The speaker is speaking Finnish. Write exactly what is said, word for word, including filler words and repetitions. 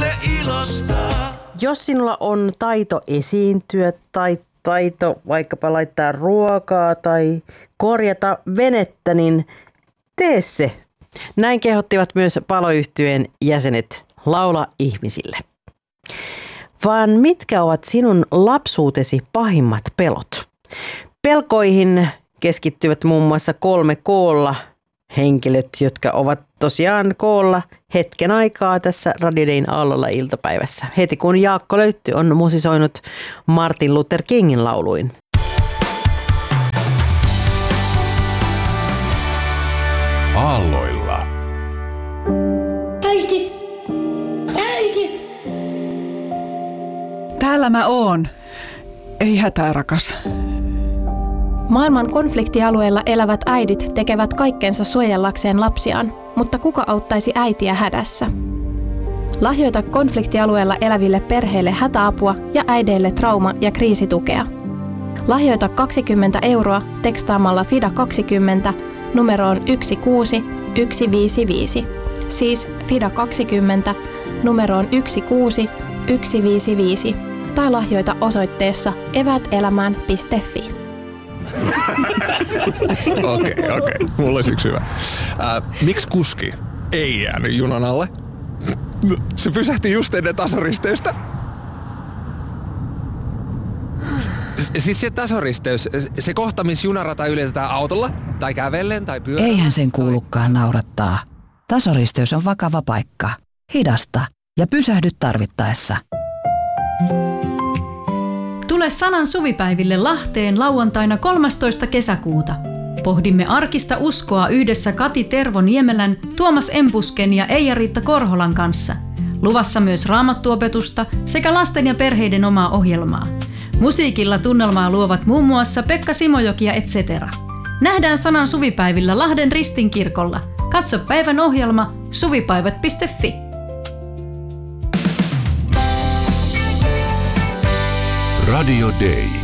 muille ilosta. Jos sinulla on taito esiintyä tai taito vaikkapa laittaa ruokaa tai korjata venettä, niin tee se. Näin kehottivat myös paloyhtyeen jäsenet Laula ihmisille. Vaan mitkä ovat sinun lapsuutesi pahimmat pelot? Pelkoihin keskittyvät muun muassa kolme koolla henkilöt, jotka ovat tosiaan koolla hetken aikaa tässä Radio Dayn aallolla iltapäivässä. Heti kun Jaakko Löytty on musisoinut Martin Luther Kingin lauluin. Aalloilla. Äiti! Äiti! Täällä mä oon. Ei hätää, rakas. Maailman konfliktialueilla elävät äidit tekevät kaikkensa suojellakseen lapsiaan, mutta kuka auttaisi äitiä hädässä? Lahjoita konfliktialueella eläville perheille hätäapua ja äideille trauma- ja kriisitukea. Lahjoita kaksikymmentä euroa tekstaamalla FIDA kaksikymmentä numeroon yksi kuusi yksi viisi viisi. Siis FIDA kaksikymmentä numeroon yksi kuusi yksi viisi viisi. Tai lahjoita osoitteessa eväätelämään piste fi. Okei, okei. Okay. Mulla olisi yksi hyvä. Äh, miksi kuski ei jäänyt junan alle? Se pysähti just ennen tasoristeystä. Siis se tasoristeys, se kohta, missä junarata ylitetään autolla, tai kävellen, tai pyörällä. Eihän sen kuulukaan naurattaa. Tasoristeys on vakava paikka. Hidasta ja pysähdy tarvittaessa. Tule Sanan suvipäiville Lahteen lauantaina kolmastoista kesäkuuta. Pohdimme arkista uskoa yhdessä Kati Tervo Niemelän, Tuomas Empusken ja Eija-Riitta Korholan kanssa. Luvassa myös raamattuopetusta sekä lasten ja perheiden omaa ohjelmaa. Musiikilla tunnelmaa luovat muun muassa Pekka Simojoki ja et cetera. Nähdään Sanan suvipäivillä Lahden Ristinkirkolla. Katso päivän ohjelma suvipäivät piste fi. Radio Day.